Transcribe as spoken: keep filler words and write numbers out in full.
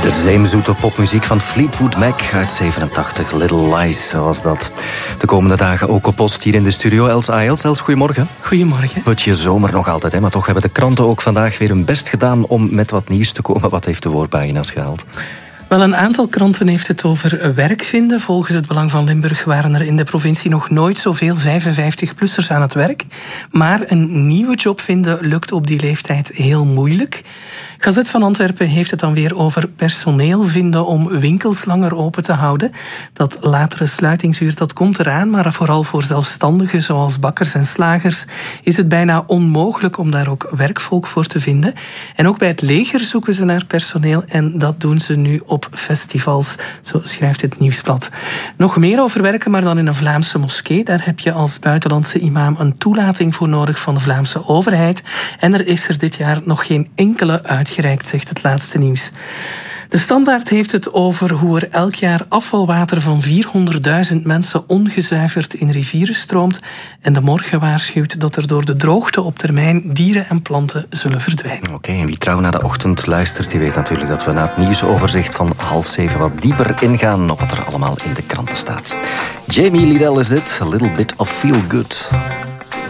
De zeemzoete popmuziek van Fleetwood Mac uit zevenentachtig. Little Lies was dat. De komende dagen ook op post hier in de studio. Els Ayels. Els, goedemorgen. Goedemorgen. Putje zomer nog altijd, hè? Maar toch hebben de kranten ook vandaag weer hun best gedaan om met wat nieuws te komen. Wat heeft de voorpagina's gehaald? Wel, een aantal kranten heeft het over werk vinden. Volgens het Belang van Limburg waren er in de provincie nog nooit zoveel vijfenvijftig-plussers aan het werk. Maar een nieuwe job vinden lukt op die leeftijd heel moeilijk. Gazet van Antwerpen heeft het dan weer over personeel vinden om winkels langer open te houden. Dat latere sluitingsuur, dat komt eraan, maar vooral voor zelfstandigen zoals bakkers en slagers is het bijna onmogelijk om daar ook werkvolk voor te vinden. En ook bij het leger zoeken ze naar personeel en dat doen ze nu op festivals, zo schrijft het Nieuwsblad. Nog meer over werken, maar dan in een Vlaamse moskee. Daar heb je als buitenlandse imam een toelating voor nodig van de Vlaamse overheid. En er is er dit jaar nog geen enkele uitgereikt, zegt het laatste nieuws. De Standaard heeft het over hoe er elk jaar afvalwater van vierhonderdduizend mensen ongezuiverd in rivieren stroomt. En de Morgen waarschuwt dat er door de droogte op termijn dieren en planten zullen verdwijnen. Oké, okay, en wie trouw naar de ochtend luistert, die weet natuurlijk dat we na het nieuwsoverzicht van half zeven wat dieper ingaan op wat er allemaal in de kranten staat. Jamie Lidell is dit, A Little Bit of Feel Good.